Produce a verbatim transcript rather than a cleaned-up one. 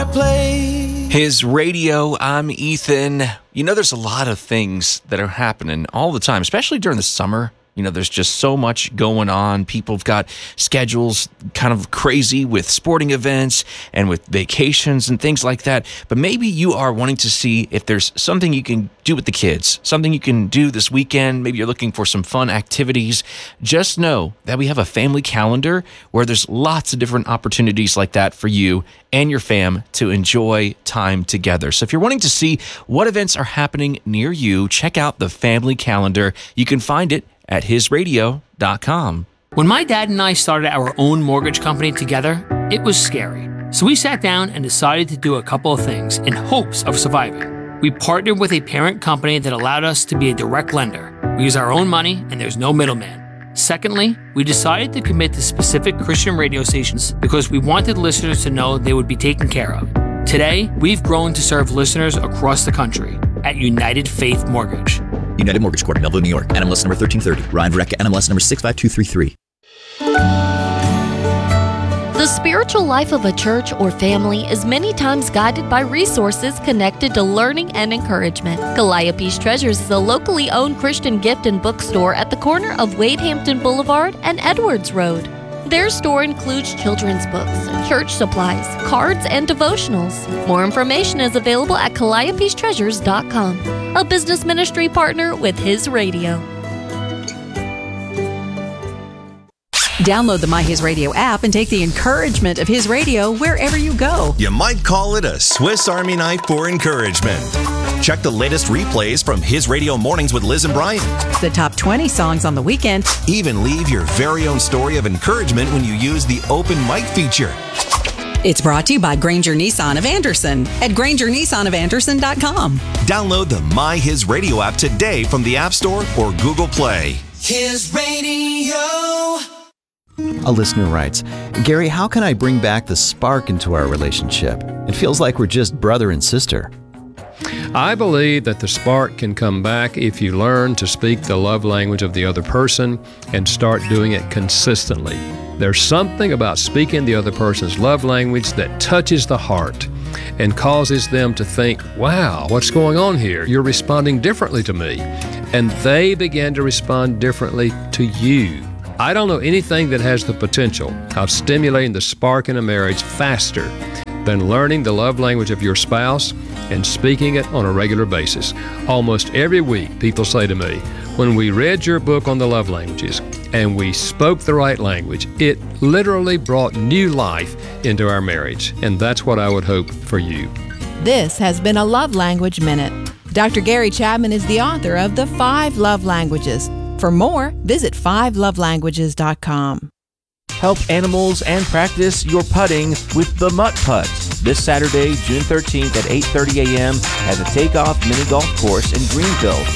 play. His Radio, I'm Ethan. You know, there's a lot of things that are happening all the time, especially during the summer. You know, there's just so much going on. People have got schedules kind of crazy with sporting events and with vacations and things like that. But maybe you are wanting to see if there's something you can do with the kids, something you can do this weekend. Maybe you're looking for some fun activities. Just know that we have a family calendar where there's lots of different opportunities like that for you and your fam to enjoy time together. So if you're wanting to see what events are happening near you, check out the family calendar. You can find it at his radio dot com. When my dad and I started our own mortgage company together, it was scary. So we sat down and decided to do a couple of things in hopes of surviving. We partnered with a parent company that allowed us to be a direct lender. We use our own money and there's no middleman. Secondly, we decided to commit to specific Christian radio stations because we wanted listeners to know they would be taken care of. Today, we've grown to serve listeners across the country at United Faith Mortgage. United Mortgage Corp, Melville, New York. N M L S number thirteen thirty. Ryan Vreck, N M L S number six five two three three. The spiritual life of a church or family is many times guided by resources connected to learning and encouragement. Calliope's Treasures is a locally owned Christian gift and bookstore at the corner of Wade Hampton Boulevard and Edwards Road. Their store includes children's books, church supplies, cards, and devotionals. More information is available at calliopes treasures dot com, a business ministry partner with His Radio. Download the My His Radio app and take the encouragement of His Radio wherever you go. You might call it a Swiss Army knife for encouragement. Check the latest replays from His Radio Mornings with Liz and Brian. The top twenty songs on the weekend. Even leave your very own story of encouragement when you use the open mic feature. It's brought to you by Granger Nissan of Anderson at granger nissan of anderson dot com. Download the My His Radio app today from the App Store or Google Play. His Radio. A listener writes, Gary, how can I bring back the spark into our relationship? It feels like we're just brother and sister. I believe that the spark can come back if you learn to speak the love language of the other person and start doing it consistently. There's something about speaking the other person's love language that touches the heart and causes them to think, wow, what's going on here? You're responding differently to me. And they begin to respond differently to you. I don't know anything that has the potential of stimulating the spark in a marriage faster than learning the love language of your spouse and speaking it on a regular basis. Almost every week, people say to me, when we read your book on the love languages and we spoke the right language, it literally brought new life into our marriage. And that's what I would hope for you. This has been a Love Language Minute. Doctor Gary Chapman is the author of The Five Love Languages. For more, visit five love languages dot com. Help animals and practice your putting with the Mutt Putt. This Saturday, June thirteenth at eight thirty a.m. at the Takeoff Mini Golf Course in Greenville.